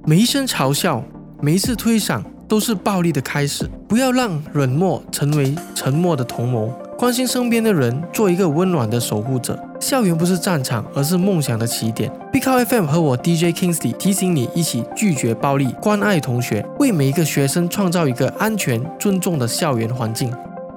每一声嘲笑，每一次推搡都是暴力的开始。不要让冷漠成为沉默的同谋，关心身边的人，做一个温暖的守护者。校园不是战场，而是梦想的起点。Big Cow FM 和我 DJ Kingsley 提醒你一起拒绝暴力，关爱同学，为每一个学生创造一个安全、尊重的校园环境。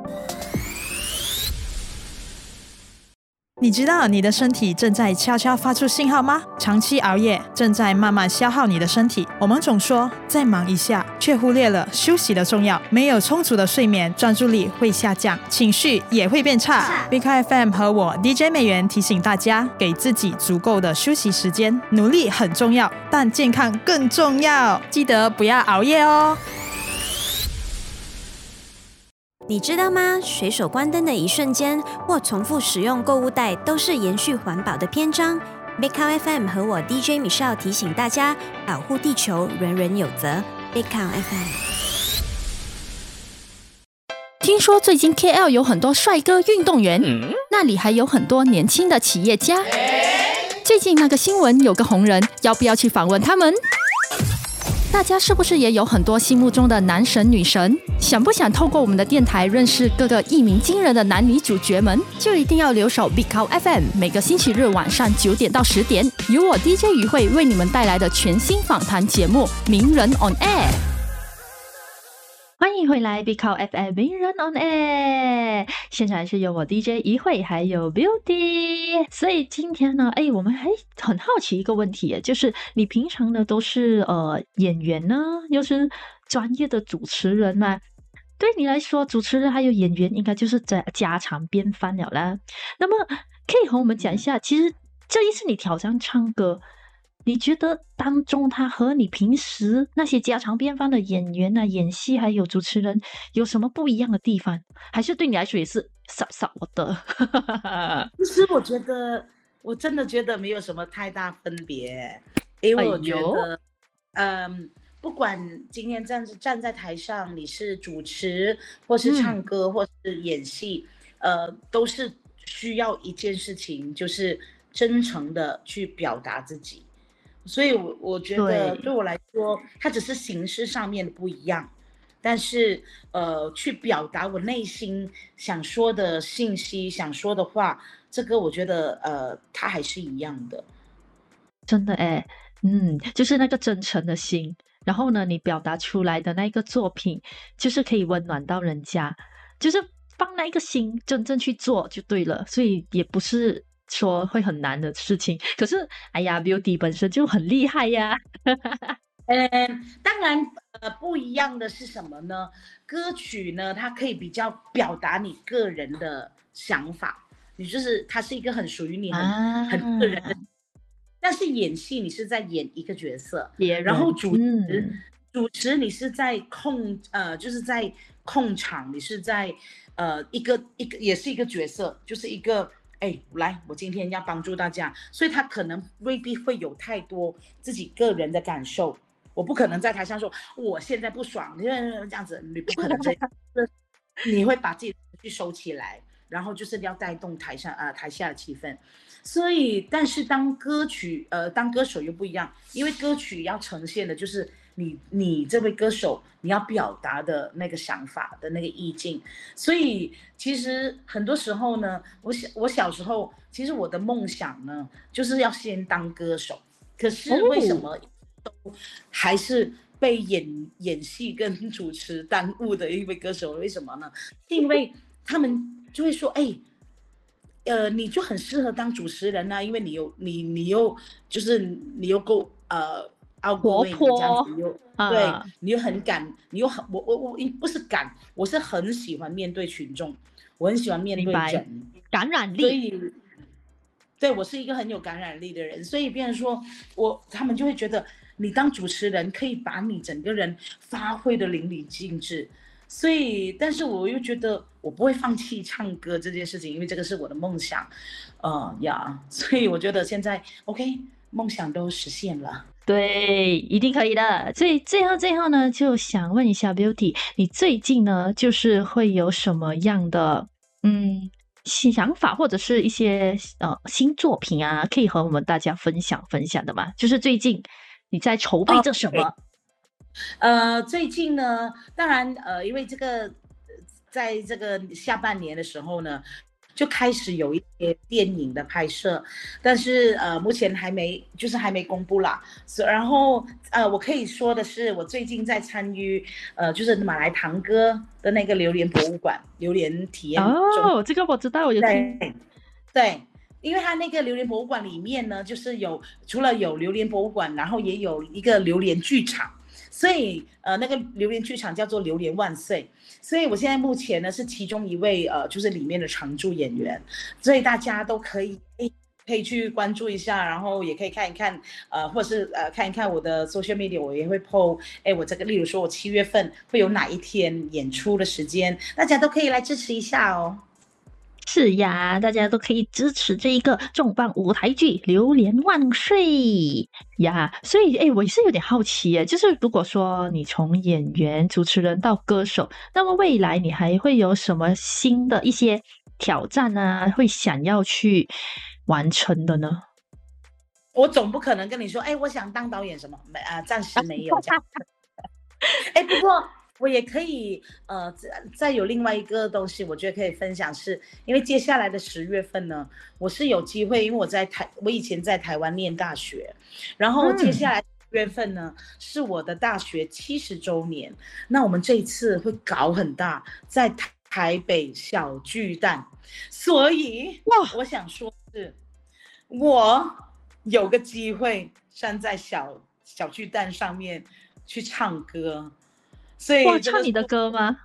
你知道你的身体正在悄悄发出信号吗？长期熬夜正在慢慢消耗你的身体。我们总说再忙一下，却忽略了休息的重要。没有充足的睡眠，专注力会下降，情绪也会变差。Big FM 和我 DJ 美元提醒大家，给自己足够的休息时间。努力很重要，但健康更重要。记得不要熬夜哦。 你知道吗？随手关灯的一瞬间，或重复使用购物袋，都是延续环保的篇章。Big Cow FM 和我 DJ Michelle 提醒大家，保护地球，人人有责。Big Cow FM。 听说最近 KL 有很多帅哥运动员，那里还有很多年轻的企业家。最近那个新闻有个红人，要不要去访问他们？大家是不是也有很多心目中的男神女神？想不想透过我们的电台认识各个一鸣惊人的男女主角们？就一定要留守 Big Cow FM， 每个星期日晚上9点到10点，由我 DJ 于慧为你们带来的全新访谈节目《名人 on Air》。欢迎回来 Big Cow FM 名人 on Air， 现场是由我 DJ 于慧还有 Beauty。 所以今天呢，我们还很好奇一个问题，就是你平常呢都是演员呢，又是专业的主持人嘛，对你来说主持人还有演员应该就是家常便饭了啦。那么可以和我们讲一下，其实这一次你挑战唱歌，你觉得当中他和你平时那些家常便饭的演员啊、演戏还有主持人有什么不一样的地方？还是对你来说也是傻傻的？ 其实我真的觉得没有什么太大分别，因为我觉得，不管今天站在台上，你是主持或是唱歌或是演戏，都是需要一件事情，就是真诚的去表达自己。所以我觉得对我来说，它只是形式上面的不一样，但是去表达我内心想说的信息、想说的话，这个我觉得它还是一样的。 真的就是那个真诚的心，然后呢，你表达出来的那个作品，就是可以温暖到人家，就是放那一个心真正去做就对了，所以也不是说会很难的事情。可是哎呀 Beauty 本身就很厉害呀。 当然不一样的是什么呢？歌曲呢，它可以比较表达你个人的想法，你就是它是一个很属于你很个人的。但是演戏你是在演一个角色，然后主持你是在就是在控场，你是在一个也是一个角色，就是一个来，我今天要帮助大家，所以他可能未必会有太多自己个人的感受。我不可能在台上说我现在不爽，这样子你不可能这样，你会把自己的情绪收起来，然后就是要带动台下的气氛。所以，但是当歌手又不一样，因为歌曲要呈现的就是你这位歌手你要表达的那个想法的那个意境。所以其实很多时候呢，我小时候其实我的梦想呢就是要先当歌手，可是为什么都还是被演戏跟主持耽误的一位歌手？为什么呢？是因为他们就会说你就很适合当主持人啊，因为你又够outgoing这样子，对，你又很敢，你又很我不是敢，我是很喜欢面对群众，我很喜欢面对人， 感染力。 所以对我是一个很有感染力的人，所以变成说他们就会觉得你当主持人可以把你整个人发挥的淋漓尽致。所以但是我又觉得我不会放弃唱歌这件事情，因为这个是我的梦想所以我觉得现在 OK， 梦想都实现了。 对，一定可以的。所以最后呢，就想问一下 Beauty， 你最近呢就是会有什么样的想法或者是一些新作品啊，可以和我们大家分享的吗？就是最近你在筹备着什么？ 最近呢，当然因为这个在这个下半年的时候呢，就开始有一些电影的拍摄，但是目前还没公布啦。然后我可以说的是，我最近在参与就是马来堂哥的那个榴莲博物馆榴莲体验哦，这个我知道，我有听。 对。因为它那个榴莲博物馆里面呢，就是除了有榴莲博物馆，然后也有一个榴莲剧场，所以那个榴莲剧场叫做榴莲万岁。所以我现在目前呢是其中一位就是里面的常驻演员，所以大家都可以去关注一下，然后也可以看一看或者是看一看我的 social media， 我也会 po 我这个例如说我7月份会有哪一天演出的时间，大家都可以来支持一下哦。 是呀，大家都可以支持这一个重磅舞台剧《榴莲万岁》呀。所以，我也是有点好奇耶，就是如果说你从演员、主持人到歌手，那么未来你还会有什么新的一些挑战啊，会想要去完成的呢？ 我总不可能跟你说，我想当导演什么，暂时没有这样。不过。我也可以再有另外一个东西我觉得可以分享，是因为接下来的10月份呢，我是有机会，因为我以前在台湾念大学，然后接下来10月份呢是我的大学70周年，那我们这一次会搞很大，在台北小巨蛋，所以我想说是我有个机会站在小巨蛋上面去唱歌。所以唱你的歌吗？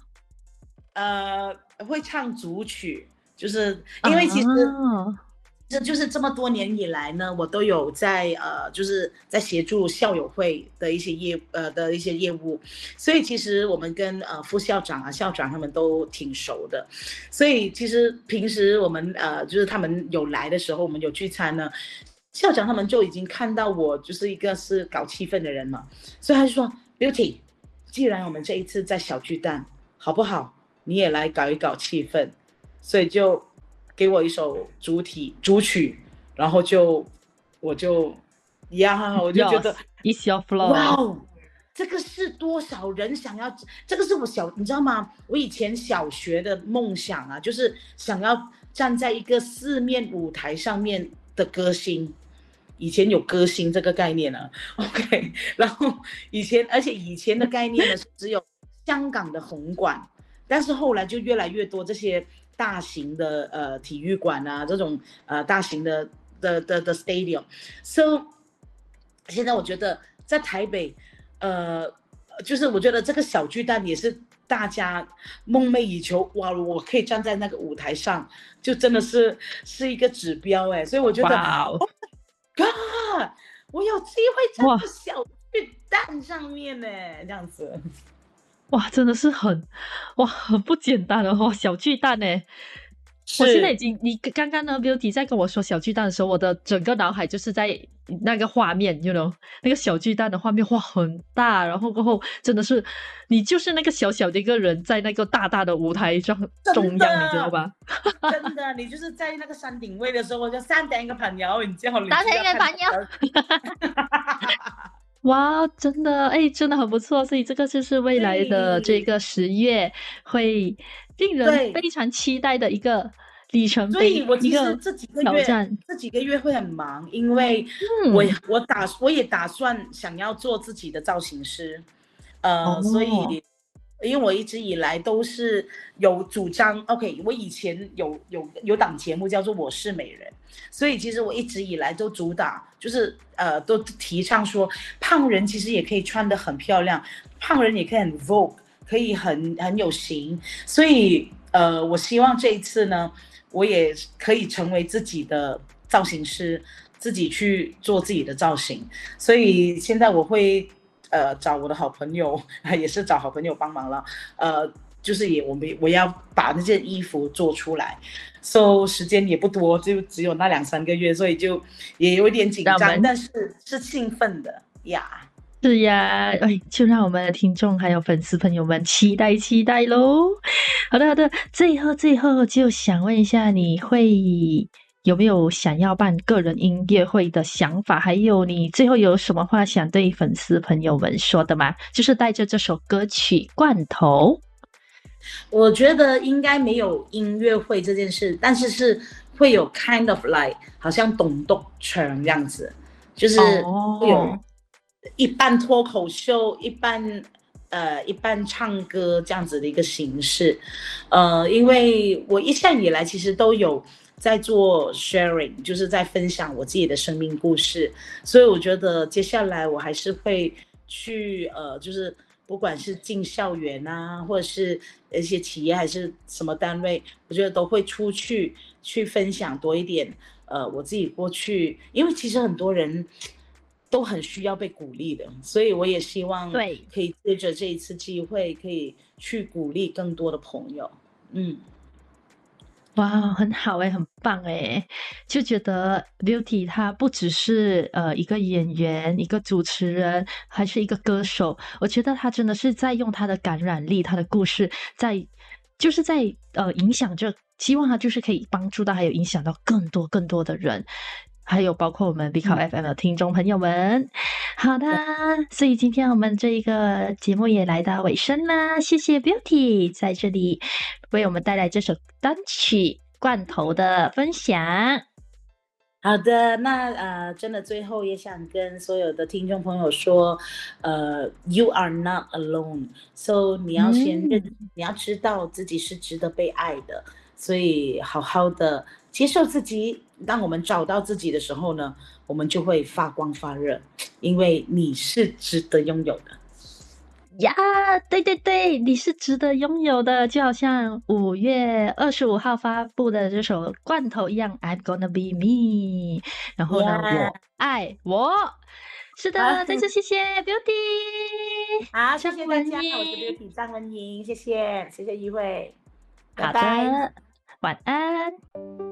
会唱组曲，就是因为其实这就是这么多年以来呢，我都有在就是在协助校友会的一些业务，所以其实我们跟副校长啊、校长他们都挺熟的，所以其实平时我们就是他们有来的时候，我们有聚餐呢，校长他们就已经看到我就是一个是搞气氛的人嘛，所以他就说 Beauty。既然我们这一次在小巨蛋，好不好？你也来搞一搞气氛，所以就给我一首主曲，然后我就觉得 It's your flow。 哇，这个是多少人想要？这个是你知道吗？我以前小学的梦想啊，就是想要站在一个4面舞台上面的歌星。以前有歌星这个概念啊 ，OK， 然后而且以前的概念呢是只有香港的红馆，但是后来就越来越多这些大型的体育馆啊，这种大型的 stadium，so 现在我觉得在台北，就是我觉得这个小巨蛋也是大家梦寐以求，哇，我可以站在那个舞台上，就真的是一个指标所以我觉得。 Wow。 God， 我有机会站在小巨蛋上面呢，这样子， 哇，真的是很不简单的小巨蛋呢。我现在你刚刚呢 Beauty 在跟我说小巨蛋的时候，我的整个脑海就是在那个画面 you know， 那个小巨蛋的画面，哇，很大，然后过后真的是你就是那个小小的一个人在那个大大的舞台中央，你知道吧？ 真的，你就是在那个山顶位的时候，我就3頂嘅朋友，然之後 3頂嘅朋友。哇，真的真的很不错，所以这个就是未来的这个10月会令人非常期待的一个里程碑。 所以我其实这几个月会很忙，因为我也打算想要做自己的造型师，所以因为我一直以来都是有主张 ，OK， 我以前有档节目叫做《我是美人》，所以其实我一直以来都主打就是都提倡说，胖人其实也可以穿得很漂亮，胖人也可以很 Vogue， 可以很有型，所以我希望这一次呢，我也可以成为自己的造型师，自己去做自己的造型，所以现在我会。找我的好朋友，也是找好朋友帮忙了。就是我要把那件衣服做出来，时间也不多，就只有那2-3个月，所以就也有一点紧张，但是兴奋的呀。 是呀，就让我们的听众还有粉丝朋友们期待咯。好的，最后就想问一下，你会有没有想要办个人音乐会的想法？还有你最后有什么话想对粉丝朋友们说的吗？就是带着这首歌曲《罐头》。 我觉得应该没有音乐会这件事，但是会有 kind of like 好像董栋城这样子，就是会有一半脱口秀，一半唱歌这样子的一个形式。因为我一向以来其实都有在做 sharing， 就是在分享我自己的生命故事，所以我觉得接下来我还是会去就是不管是进校园啊，或者是一些企业还是什么单位，我觉得都会出去分享多一点我自己过去，因为其实很多人都很需要被鼓励的，所以我也希望可以借着这一次机会可以去鼓励更多的朋友。 哇，很好欸，很棒欸，就觉得 Beauty 她不只是一个演员，一个主持人，还是一个歌手。我觉得她真的是在用她的感染力，她的故事在影响着，希望她就是可以帮助到还有影响到更多的人。还有包括我们 Bicao FM 的听众朋友们。好的，所以今天我们这一个节目也来到尾声啦，谢谢 Beauty 在这里为我们带来这首单曲《罐头》的分享。 好的，那真的最后也想跟所有的听众朋友说，You are not alone， so 你要先你要知道自己是值得被爱的，所以好好的接受自己。当我们找到自己的时候呢，我们就会发光发热，因为你是值得拥有的。 呀，对，你是值得拥有的，就好像5月25号发布的这首《罐头》一样 ，I'm gonna be me。然后呢，我爱我。是的，再次谢谢 Beauty。 好，谢谢大家，我是 Beauty 张文莹，谢谢，谢谢一慧，拜拜， 晚安。